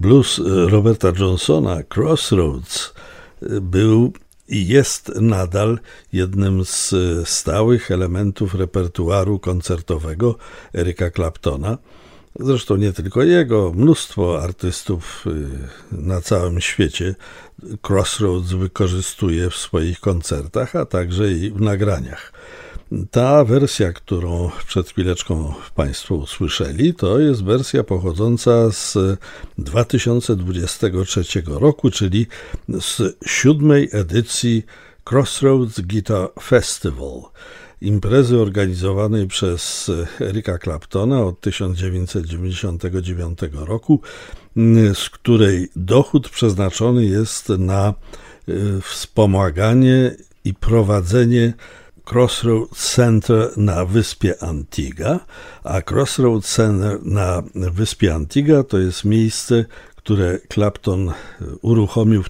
Blues Roberta Johnsona, Crossroads, był i jest nadal jednym z stałych elementów repertuaru koncertowego Erica Claptona. Zresztą nie tylko jego, mnóstwo artystów na całym świecie Crossroads wykorzystuje w swoich koncertach, a także i w nagraniach. Ta wersja, którą przed chwileczką Państwo usłyszeli, to jest wersja pochodząca z 2023 roku, czyli z 7. edycji Crossroads Guitar Festival, imprezy organizowanej przez Erica Claptona od 1999 roku, z której dochód przeznaczony jest na wspomaganie i prowadzenie Crossroads Center na wyspie Antigua, a Crossroads Center na wyspie Antigua to jest miejsce, które Clapton uruchomił w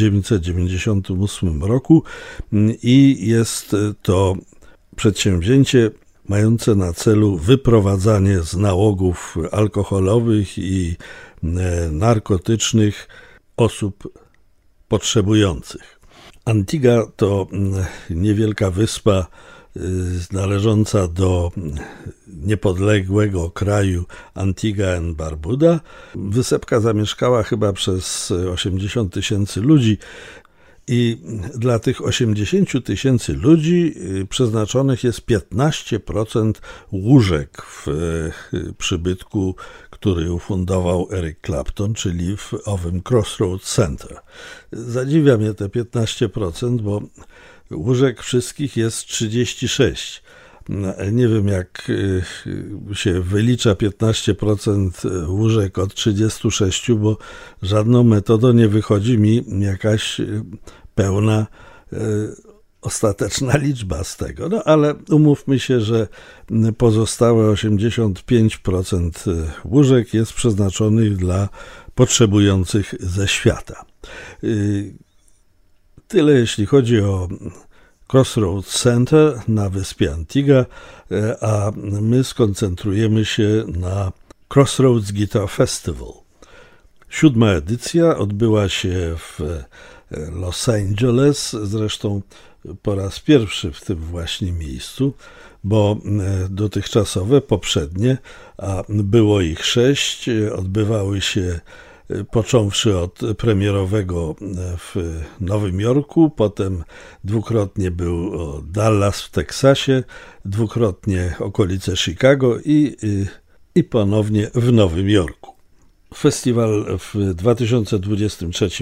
1998 roku i jest to przedsięwzięcie mające na celu wyprowadzanie z nałogów alkoholowych i narkotycznych osób potrzebujących. Antigua to niewielka wyspa należąca do niepodległego kraju Antigua and Barbuda. Wysepka zamieszkała chyba przez 80 000 ludzi i dla tych 80 000 ludzi przeznaczonych jest 15% łóżek w przybytku, który ufundował Eric Clapton, czyli w owym Crossroads Center. Zadziwia mnie te 15%, bo łóżek wszystkich jest 36. Nie wiem, jak się wylicza 15% łóżek od 36, bo żadną metodą nie wychodzi mi jakaś pełna, ostateczna liczba z tego. No ale umówmy się, że pozostałe 85% łóżek jest przeznaczonych dla potrzebujących ze świata. Tyle jeśli chodzi o Crossroads Center na wyspie Antigua, a my skoncentrujemy się na Crossroads Guitar Festival. 7. edycja odbyła się w Los Angeles, zresztą po raz pierwszy w tym właśnie miejscu, bo dotychczasowe, poprzednie, a było ich 6, odbywały się począwszy od premierowego w Nowym Jorku, potem dwukrotnie był Dallas w Teksasie, dwukrotnie okolice Chicago i ponownie w Nowym Jorku. Festiwal w 2023